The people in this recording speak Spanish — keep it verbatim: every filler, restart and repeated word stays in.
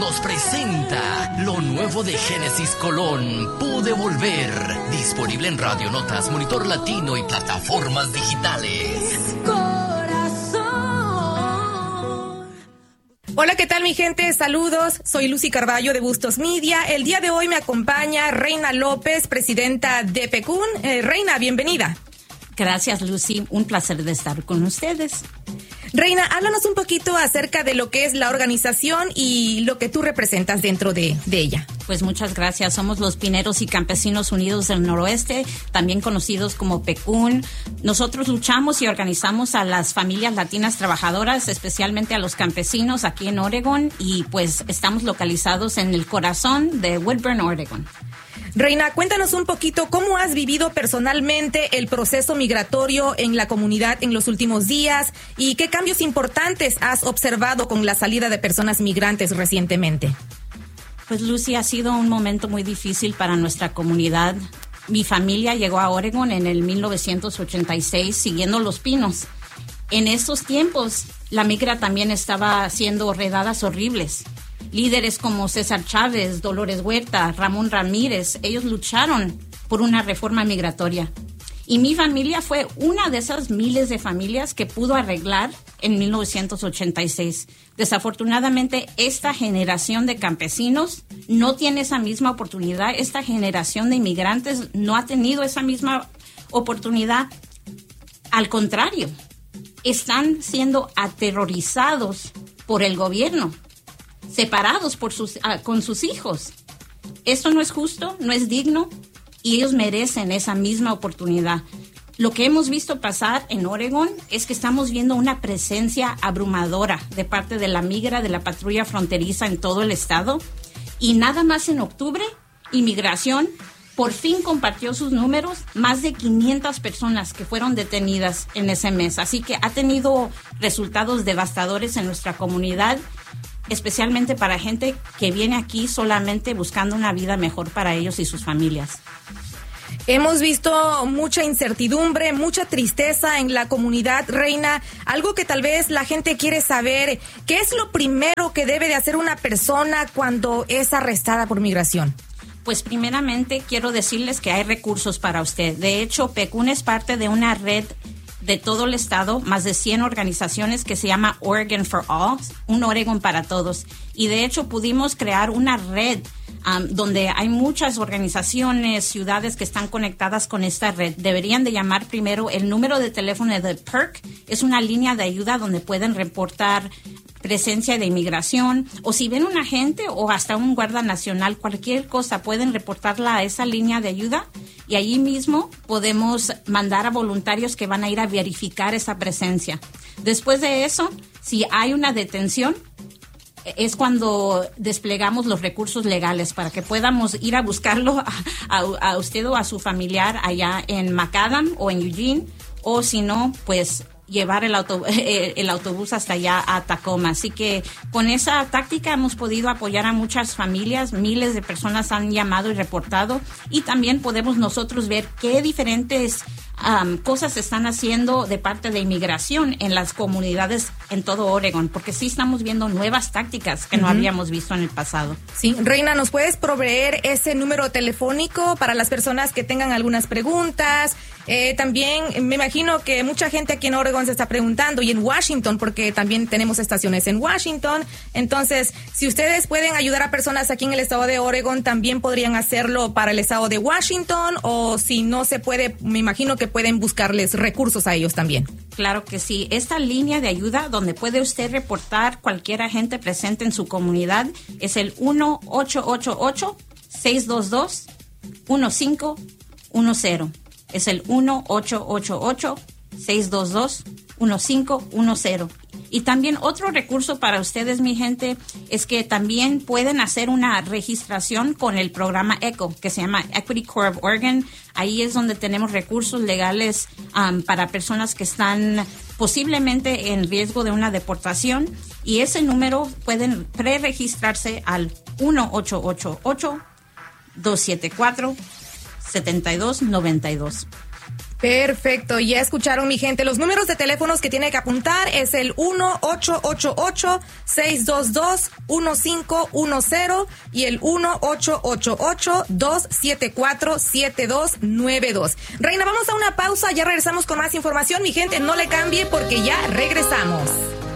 Unidos presenta lo nuevo de Génesis Colón, Pude Volver. Disponible en Radio Notas, Monitor Latino y plataformas digitales. Hola, ¿qué tal mi gente? Saludos, soy Lucy Carballo de Bustos Media. El día de hoy me acompaña Reina López, presidenta de PECUN. Eh, Reina, bienvenida. Gracias, Lucy. Un placer de estar con ustedes. Reina, háblanos un poquito acerca de lo que es la organización y lo que tú representas dentro de, de ella. Pues muchas gracias. Somos los Pineros y Campesinos Unidos del Noroeste, también conocidos como PECUN. Nosotros luchamos y organizamos a las familias latinas trabajadoras, especialmente a los campesinos aquí en Oregon, y pues estamos localizados en el corazón de Woodburn, Oregon. Reina, cuéntanos un poquito cómo has vivido personalmente el proceso migratorio en la comunidad en los últimos días y qué cambios importantes has observado con la salida de personas migrantes recientemente. Pues Lucy, ha sido un momento muy difícil para nuestra comunidad. Mi familia llegó a Oregon en el mil novecientos ochenta y seis siguiendo los pinos. En estos tiempos, la migra también estaba haciendo redadas horribles. Líderes como César Chávez, Dolores Huerta, Ramón Ramírez, ellos lucharon por una reforma migratoria. Y mi familia fue una de esas miles de familias que pudo arreglar en mil novecientos ochenta y seis. Desafortunadamente, esta generación de campesinos no tiene esa misma oportunidad. Esta generación de inmigrantes no ha tenido esa misma oportunidad. Al contrario, están siendo aterrorizados por el gobierno, separados por sus, uh, con sus hijos. Esto no es justo, no es digno, y ellos merecen esa misma oportunidad. Lo que hemos visto pasar en Oregon es que estamos viendo una presencia abrumadora de parte de la migra, de la patrulla fronteriza en todo el estado, y nada más en octubre, Inmigración por fin compartió sus números, más de quinientas personas que fueron detenidas en ese mes. Así que ha tenido resultados devastadores en nuestra comunidad, especialmente para gente que viene aquí solamente buscando una vida mejor para ellos y sus familias. Hemos visto mucha incertidumbre, mucha tristeza en la comunidad, Reina. Algo que tal vez la gente quiere saber, ¿qué es lo primero que debe de hacer una persona cuando es arrestada por migración? Pues primeramente quiero decirles que hay recursos para usted. De hecho, PECUN es parte de una red de todo el estado, más de cien organizaciones que se llama Oregon for All, un Oregon para todos. Y de hecho pudimos crear una red um, donde hay muchas organizaciones, ciudades que están conectadas con esta red. Deberían de llamar primero el número de teléfono de P E R C. Es una línea de ayuda donde pueden reportar presencia de inmigración, o si ven un agente o hasta un guardia nacional, cualquier cosa, pueden reportarla a esa línea de ayuda, y allí mismo podemos mandar a voluntarios que van a ir a verificar esa presencia. Después de eso, si hay una detención, es cuando desplegamos los recursos legales para que podamos ir a buscarlo a, a, a usted o a su familiar allá en Macadam o en Eugene, o si no, pues llevar el, auto, el autobús hasta allá a Tacoma. Así que con esa táctica hemos podido apoyar a muchas familias, miles de personas han llamado y reportado, y también podemos nosotros ver qué diferentes um, cosas se están haciendo de parte de inmigración en las comunidades en todo Oregon, porque sí estamos viendo nuevas tácticas que no uh-huh. habíamos visto en el pasado. Sí, Reina, ¿nos puedes proveer ese número telefónico para las personas que tengan algunas preguntas? Eh, también me imagino que mucha gente aquí en Oregon se está preguntando, y en Washington, porque también tenemos estaciones en Washington. Entonces, si ustedes pueden ayudar a personas aquí en el estado de Oregon, también podrían hacerlo para el estado de Washington, o si no se puede, me imagino que pueden buscarles recursos a ellos también. Claro que sí. Esta línea de ayuda donde puede usted reportar cualquier agente presente en su comunidad es el uno ocho ocho ocho, seis dos dos, uno cinco uno cero. Es el uno ocho ocho ocho, seis dos dos, uno cinco uno cero. Y también otro recurso para ustedes, mi gente, es que también pueden hacer una registración con el programa ECHO, que se llama Equity Corps of Oregon. Ahí es donde tenemos recursos legales um, para personas que están posiblemente en riesgo de una deportación. Y ese número pueden preregistrarse al uno ocho ocho ocho, dos siete cuatro, siete dos nueve dos. Perfecto, ya escucharon mi gente. Los números de teléfonos que tiene que apuntar es el uno ocho ocho ocho, seis dos dos, uno cinco uno cero y el uno ocho ocho ocho, dos siete cuatro, siete dos nueve dos. Reina, vamos a una pausa, ya regresamos con más información. Mi gente, no le cambie porque ya regresamos.